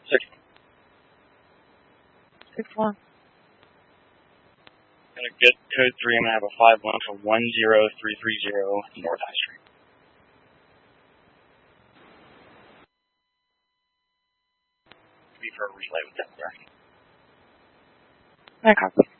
6-1. Gonna get code 3. I'm gonna have a 5-1 for 10330 North High Street. Be for a relay with that there. I copy.